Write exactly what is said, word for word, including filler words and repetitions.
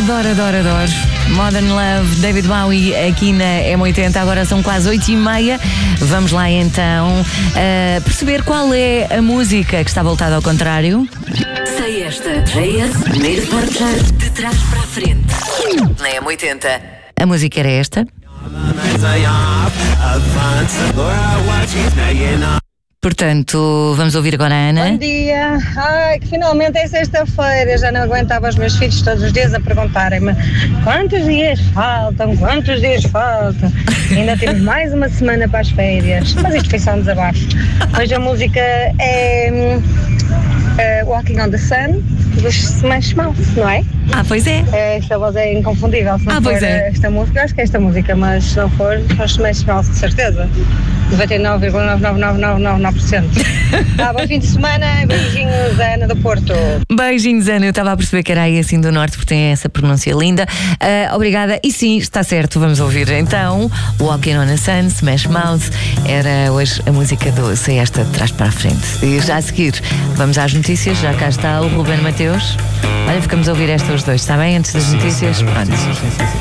Adoro, adoro, adoro. Modern Love, David Bowie aqui na M oitenta. Agora são quase oito e meia. Vamos lá então uh, perceber qual é a música que está voltada ao contrário. Sei esta. J S, primeiro forjar de trás para a frente. Na M oitenta. A música era esta. Portanto, vamos ouvir agora a Ana. Bom dia. Ai, que finalmente é sexta-feira. Já não aguentava os meus filhos todos os dias a perguntarem-me quantos dias faltam, quantos dias faltam. Ainda temos mais uma semana para as férias. Mas isto foi só um desabafo. Hoje a música é uh, Walking on the Sun, dos Smash Mouth, não é? Ah, pois é. é esta voz é inconfundível. Se não ah, for pois é. esta música, eu acho que é esta música, mas se não for, são os Smash Mouth, de certeza. noventa e nove vírgula nove nove nove nove nove nove por cento. Tá, bom fim de semana, beijinhos, Ana do Porto. Beijinhos, Ana. Eu estava a perceber que era aí assim do norte, porque tem essa pronúncia linda. Uh, obrigada. E sim, está certo, vamos ouvir então Walking on the Sun, Smash Mouth. Era hoje a música do Sei Esta de Trás para a Frente. E já a seguir, vamos às notícias. Já cá está o Ruben Mateus. Olha, ficamos a ouvir esta os dois, está bem? Antes das notícias. Pronto.